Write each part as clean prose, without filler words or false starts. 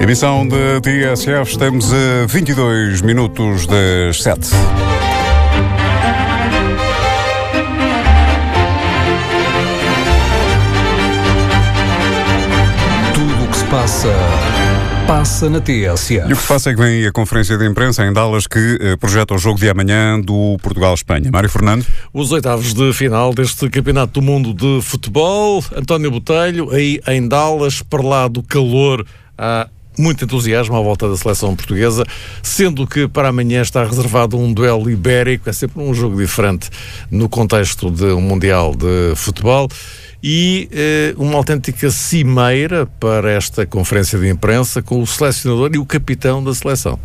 Emissão de TSF, estamos a 22 minutos das 7. Tudo o que se passa na TSF. E o que se passa é que vem aí a conferência de imprensa em Dallas que projeta o jogo de amanhã do Portugal-Espanha. Mário Fernando. Os oitavos de final deste Campeonato do Mundo de Futebol. António Botelho, aí em Dallas, para lá do calor, há muito entusiasmo à volta da seleção portuguesa, sendo que para amanhã está reservado um duelo ibérico. É sempre um jogo diferente no contexto de um Mundial de Futebol. E uma autêntica cimeira para esta conferência de imprensa com o selecionador e o capitão da seleção.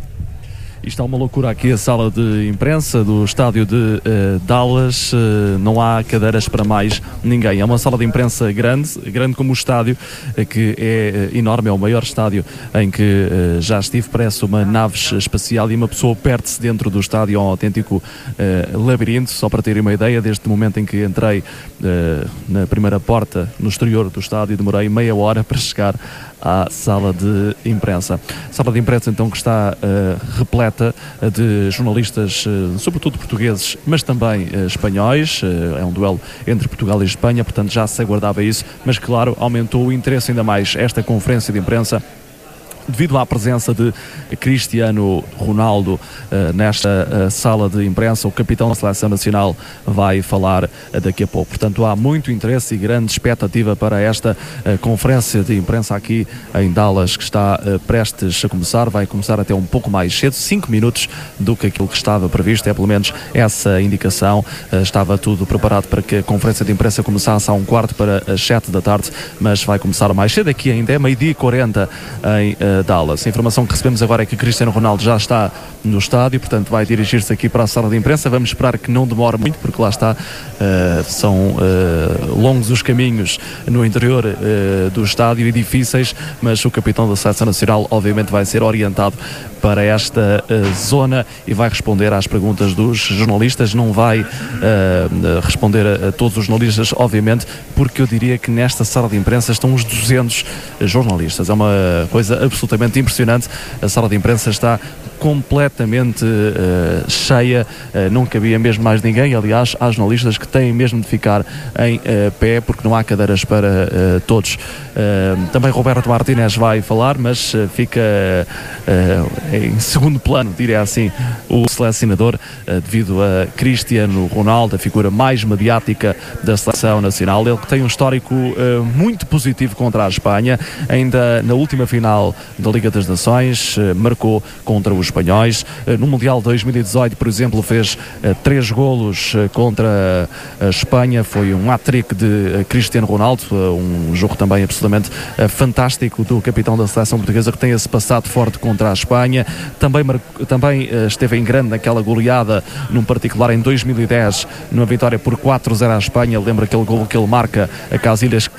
Isto é uma loucura aqui, a sala de imprensa do estádio de Dallas, não há cadeiras para mais ninguém. É uma sala de imprensa grande como o estádio, que é enorme, é o maior estádio em que já estive, parece uma nave espacial e uma pessoa perde-se dentro do estádio, é um autêntico labirinto. Só para terem uma ideia, desde o momento em que entrei na primeira porta no exterior do estádio, demorei meia hora para chegar à sala de imprensa. Sala de imprensa então que está repleta de jornalistas, sobretudo portugueses, mas também espanhóis. É um duelo entre Portugal e Espanha, portanto já se aguardava isso, mas claro, aumentou o interesse ainda mais esta conferência de imprensa devido à presença de Cristiano Ronaldo nesta sala de imprensa. O capitão da Seleção Nacional vai falar daqui a pouco. Portanto, há muito interesse e grande expectativa para esta conferência de imprensa aqui em Dallas, que está prestes a começar. Vai começar até um pouco mais cedo, 5 minutos do que aquilo que estava previsto. É pelo menos essa indicação. Estava tudo preparado para que a conferência de imprensa começasse a 1:15 para as 7 da tarde, mas vai começar mais cedo. Aqui ainda é 12h40 em Dallas. A informação que recebemos agora é que Cristiano Ronaldo já está no estádio, portanto vai dirigir-se aqui para a sala de imprensa. Vamos esperar que não demore muito, porque lá está, são longos os caminhos no interior do estádio e difíceis, mas o capitão da Seleção Nacional obviamente vai ser orientado para esta zona e vai responder às perguntas dos jornalistas. Não vai responder a todos os jornalistas, obviamente, porque eu diria que nesta sala de imprensa estão uns 200 jornalistas. É uma coisa absolutamente impressionante. A sala de imprensa está completamente cheia, não cabia mesmo mais ninguém. Aliás, há jornalistas que têm mesmo de ficar em pé porque não há cadeiras para todos. Também Roberto Martínez vai falar, mas fica em segundo plano, diria assim, o selecionador, devido a Cristiano Ronaldo, a figura mais mediática da Seleção Nacional. Ele que tem um histórico muito positivo contra a Espanha. Ainda na última final da Liga das Nações marcou contra os espanhóis. No Mundial 2018, por exemplo, fez 3 golos contra a Espanha. Foi um hat-trick de Cristiano Ronaldo, um jogo também absolutamente fantástico do capitão da seleção portuguesa, que tem esse passado forte contra a Espanha. Também esteve em grande naquela goleada, num particular em 2010, numa vitória por 4-0 à Espanha. Lembra aquele golo que ele marca a Casillas, que